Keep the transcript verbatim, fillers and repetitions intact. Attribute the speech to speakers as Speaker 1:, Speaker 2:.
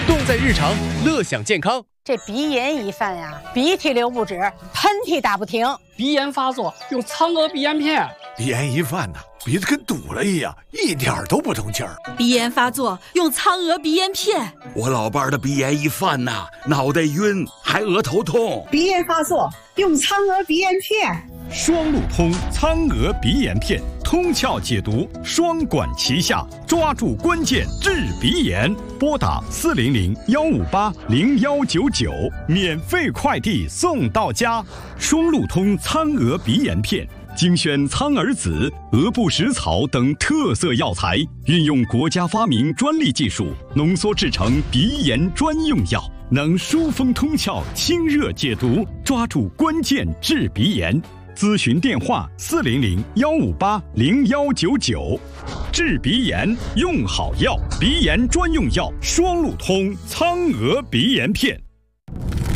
Speaker 1: 用在日常，乐享健康。
Speaker 2: 这鼻炎一犯呀，鼻涕流不止，喷嚏打不停。
Speaker 3: 鼻炎发作用苍娥鼻炎片。
Speaker 4: 鼻炎一犯呢，鼻子跟堵了一样，一点都不通气儿。
Speaker 5: 鼻炎发作用苍娥鼻炎片。
Speaker 6: 我老伴儿的鼻炎一犯呐，脑袋晕，还额头痛。
Speaker 7: 鼻炎发作用苍娥鼻炎片。
Speaker 8: 双路通苍娥鼻炎片，通窍解毒，双管齐下，抓住关键治鼻炎。拨打四零零幺五八零幺九九，免费快递送到家。双路通苍娥鼻炎片，精选苍耳子、鹅不食草等特色药材，运用国家发明专利技术，浓缩制成鼻炎专用药，能疏风通窍、清热解毒，抓住关键治鼻炎。咨询电话：四零零幺五八零幺九九。治鼻炎用好药，鼻炎专用药双路通苍娥鼻炎片。